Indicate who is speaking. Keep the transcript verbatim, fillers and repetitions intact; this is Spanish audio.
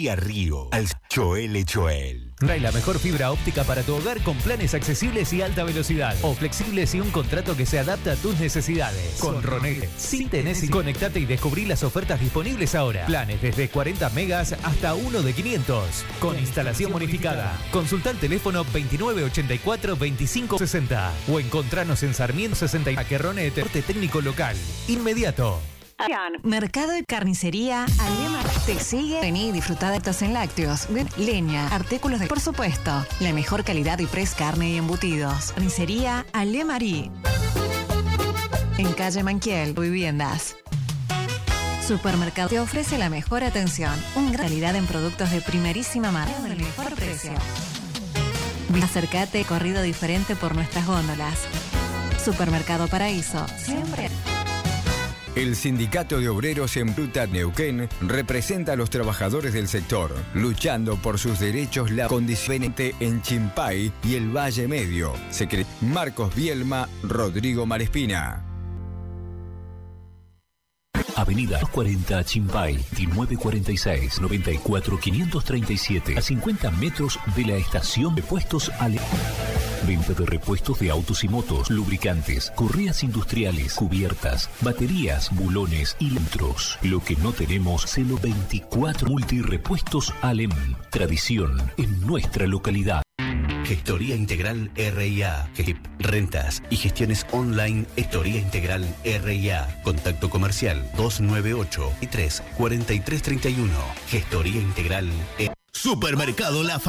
Speaker 1: Ría Río, al Choel Choel.
Speaker 2: Trae la mejor fibra óptica para tu hogar con planes accesibles y alta velocidad. O flexibles y un contrato que se adapta a tus necesidades. Con Ronet. Si tenés, conectate y descubrí las ofertas disponibles ahora. Planes desde cuarenta megas hasta uno de quinientos. Con instalación bonificada. Consulta el teléfono veintinueve ochenta y cuatro veinticinco sesenta. O encontranos en Sarmiento sesenta y que Ronet, corte técnico local. Inmediato.
Speaker 3: Mercado de Carnicería Alema te sigue. Vení y disfrutá de actos en lácteos, leña, artículos de... Por supuesto, la mejor calidad y pres carne y embutidos. Carnicería Alemarí. En calle Manquiel, Viviendas. Supermercado te ofrece la mejor atención, una gran calidad en productos de primerísima marca con el mejor precio. Acércate, corrido diferente por nuestras góndolas. Supermercado Paraíso, siempre.
Speaker 4: El Sindicato de Obreros en Bruta Neuquén representa a los trabajadores del sector, luchando por sus derechos la condicionante en Chimpay y el Valle Medio. Secre Marcos Bielma, Rodrigo Malespina.
Speaker 5: Avenida dos cuarenta Chimpay, diecinueve cuarenta y seis, noventa y cuatro quinientos treinta y siete, a cincuenta metros de la estación de puestos Ale. Venta de repuestos de autos y motos, lubricantes, correas industriales, cubiertas, baterías, bulones y litros. Lo que no tenemos, Celo veinticuatro Multirepuestos Alem. Tradición en nuestra localidad.
Speaker 6: Gestoría Integral R I A, G I P, rentas y gestiones online. Gestoría Integral R I A. Contacto comercial dos nueve ocho tres cuatro tres tres uno. Gestoría Integral. E Supermercado La